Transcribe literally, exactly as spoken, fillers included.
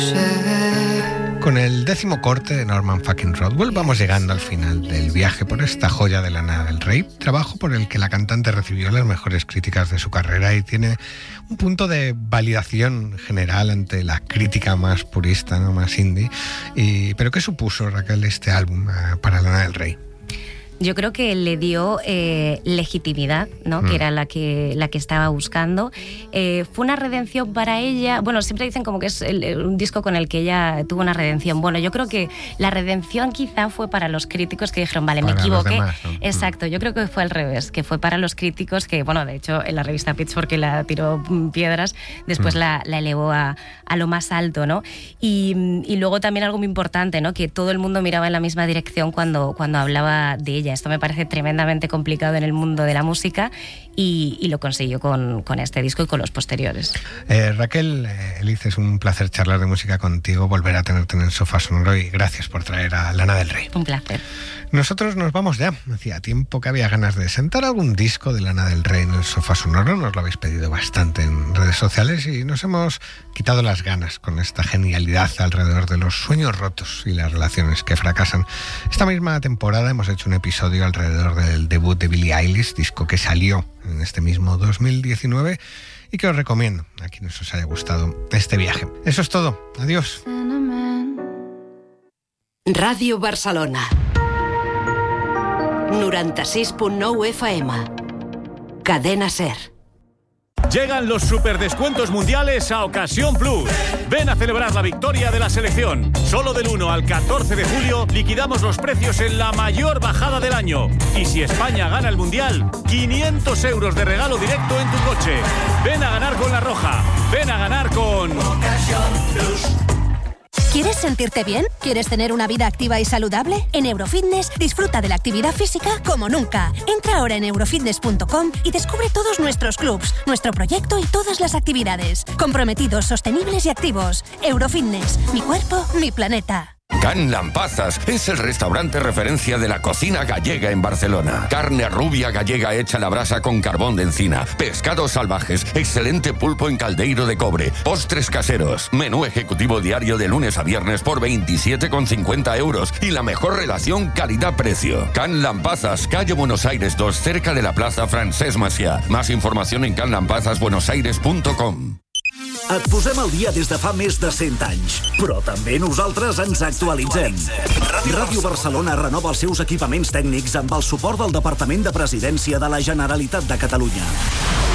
Con el décimo corte de Norman fucking Rockwell vamos llegando al final del viaje por esta joya de Lana del Rey, trabajo por el que la cantante recibió las mejores críticas de su carrera y tiene un punto de validación general ante la crítica más purista, ¿no? Más indie. Y, ¿pero qué supuso, Raquel, este álbum uh, para Lana del Rey? Yo creo que le dio eh, legitimidad, ¿no? Mm. Que era la que, la que estaba buscando. Eh, fue una redención para ella. Bueno, siempre dicen como que es el, un disco con el que ella tuvo una redención. Bueno, yo creo que la redención quizá fue para los críticos que dijeron, vale, para me equivoqué. Demás, ¿no? Exacto, yo creo que fue al revés, que fue para los críticos que, bueno, de hecho, en la revista Pitchfork, que la tiró piedras, después mm. la, la elevó a, a lo más alto, ¿no? Y, y luego también algo muy importante, ¿no? Que todo el mundo miraba en la misma dirección cuando, cuando hablaba de ella. Esto me parece tremendamente complicado en el mundo de la música y, y lo consiguió con, con este disco y con los posteriores. Eh, Raquel, eh, Eliz, es un placer charlar de música contigo, volver a tenerte en el Sofá Sonoro y gracias por traer a Lana del Rey. Un placer. Nosotros nos vamos ya. Hacía tiempo que había ganas de sentar algún disco de Lana del Rey en el Sofá Sonoro. Nos lo habéis pedido bastante en redes sociales y nos hemos quitado las ganas con esta genialidad alrededor de los sueños rotos y las relaciones que fracasan. Esta misma temporada hemos hecho un episodio alrededor del debut de Billie Eilish, disco que salió en este mismo dos mil diecinueve y que os recomiendo a quienes os haya gustado este viaje. Eso es todo. Adiós. Radio Barcelona noranta-sis punt nou F M. Cadena SER. Llegan los superdescuentos mundiales a Ocasión Plus. Ven a celebrar la victoria de la selección. Solo del uno al catorce de julio liquidamos los precios en la mayor bajada del año. Y si España gana el mundial, quinientos euros de regalo directo en tu coche. Ven a ganar con La Roja. Ven a ganar con Ocasión Plus. ¿Quieres sentirte bien? ¿Quieres tener una vida activa y saludable? En Eurofitness disfruta de la actividad física como nunca. Entra ahora en eurofitness punto com y descubre todos nuestros clubs, nuestro proyecto y todas las actividades. Comprometidos, sostenibles y activos. Eurofitness. Mi cuerpo, mi planeta. Can Lampazas es el restaurante referencia de la cocina gallega en Barcelona. Carne rubia gallega hecha a la brasa con carbón de encina, pescados salvajes, excelente pulpo en caldeiro de cobre, postres caseros, menú ejecutivo diario de lunes a viernes por veintisiete con cincuenta euros y la mejor relación calidad-precio. Can Lampazas, calle Buenos Aires dos, cerca de la plaza Francesc Macià. Más información en can lampazas buenos aires punto com. Et posem al dia des de fa més de cent anys, però també nosaltres ens actualitzem. Ràdio Barcelona renova els seus equipaments tècnics amb el suport del Departament de Presidència de la Generalitat de Catalunya.